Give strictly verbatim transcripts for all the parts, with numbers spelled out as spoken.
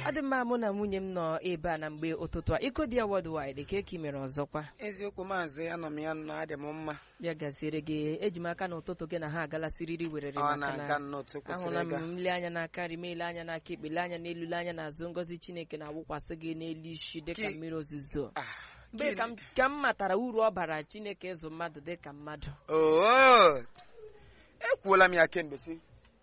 adị mma mụ na nwunye m nọ ebe a na mgbe ụtụtụ a iko dị ya worldwide ka eki mere ọzọkwa eziokwu maazị anọ m ya nọ adị m mma ya gaziere gị eji m aka n'ụtụtụ gị na ha agalasiriri werere ọ maka na-aga na n'otu kwesịrị ahụla ịga m nle anya n'aka nri meele anya n'aka ekpe le anya n'elu le anya n'azụ ngọzi Chineke na-awụkwasị gị n'elu isi dịka Ki- mmiri ozuzo Ah, mgbe ka m- ka m matara uru ọ bara Chineke ịzụ mmadụ dịka mmadụ oo ekwuola m ya kemgbe si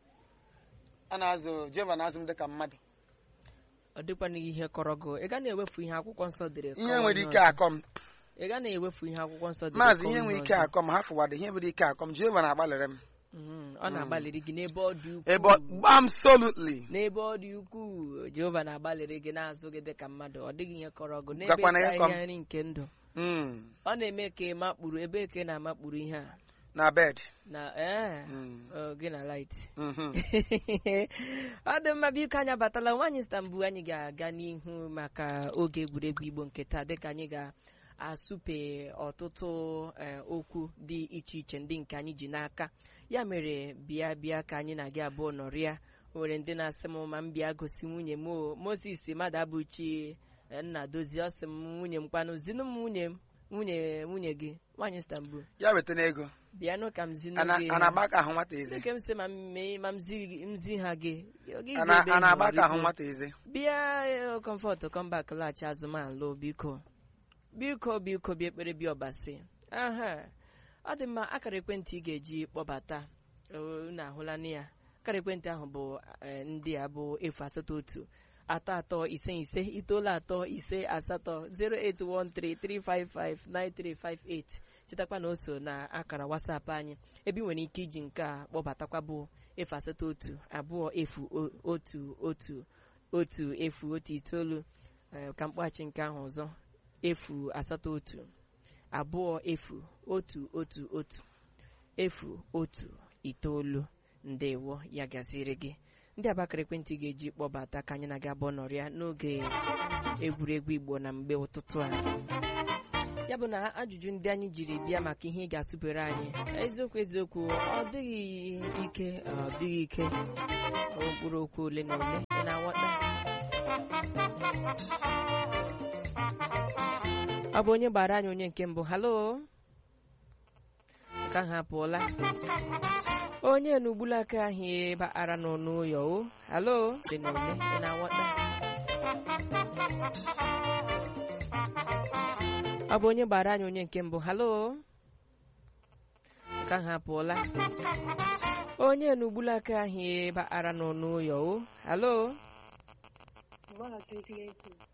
a na-azụ Jehova na-azụ m dịka mmadụ ọ dịkwana ihe kọrọ gị ị ga na-ewefu ihe akwụkwọ nsọ dere ihe kọwa nwere ihe ike ọzọ. akọ m ị ga na-ewefu ihe akwụkwọ nsọ dere maazị kọwa ihe nwere ike ọzọ. akọ m ha fụwada ihe nwere ike akọ m Jehova na-agbalịrị m Mhm, ọ na-agbalịrị gị n'ebe ọ dị ebe ukwuu absolutely n'ebe ọ dị ukwuu Jehova na-agbalịrị gị na-azụ gị dịka mmadụ ọ dịghị ihe kọrọ gị n'ebe Gakwana ịta ihe kọm. ihe nri nke ndụ Mm, ọ na-eme ka ị makpuru ebe ka ị na-amakpuru ihe a na bed na ee Mm, ọ, gị na light mhm. ọ dị mma biko anyị abatala nwaanyị Istanbul anyị ga-aga n'ihu maka oge egwuregwu Igbo nke taa dịka anyị ga-asụpe ọtụtụ eh, okwu dị iche iche ndị nke anyị ji n'aka ya mere bịa bịa ka anyị na gị abụọ nọrịa o nwere ndị na-asị m ma m bịa gosi nwunye m o. Moses mmadụ abụchi eh, nna dozie ọ sị m nwunye m kwanụ zinu m nwunye m nwunye nwunye gị nwaanyị Istanbul ya weta n'ego bịanụ ka m zinu a na- gị a na-agba ka ahụ nwata eze Dịka m sị ma m mee ma m zi m zi ha gị gị a na- ebe a na-agba nọ, ka ahụ biko. nwata eze bịa kọmfọt kọmbak laghachi azụmalụ biko biko biko bịa ekpere bịa ọbasi aha ọ dị mma akara ekwentị ị ga-eji kpọbata unu ahụla na ya akara ekwentị ahụ bụ eh, ndị a bụ efu asatọ otu atọ atọ ise ise itoolu atọ ise asatọ zero eight one three three five five nine three five eight chetakwa na o so na akara WhatsApp anyị ebe ị nwere ike iji nke a kpọbatakwa bụ efu asatọ otu abụọ efu o- otu otu otu efu otu itoolu eh, ka mkpọghachi nke ahụ ọzọ efu asatọ otu abụọ efu otu otu otu efu otu itoolu ndewo ya gaziri gị ndị abakara ekwentị ga-eji kpọbata ka anyị na-aga abụọ nọrịa n'oge egwuregwu Igbo na mgbe ụtụtụ a ya bụ na ajụjụ ndị anyị jiri bịa maka ihe ị ga-asụpere anyị eziokwu eziokwu ọ dịghị ike ọ dịghị ike ọ mkpụrụ okwu ole na ole ị na-aghọta ọ bụ onye gbara anyị onye nke mbụ halo ka ha apụọla onye n'ugbula aka ahụ ebe ara n'ọnụ ụyọ o halo dị na ole ị na-aghọta ọ bụ onye gbara anyị onye nke mbụ halo ka ha apụọla onye n'ugbula aka ahụ ebe ara n'ọnụ ụyọ o halo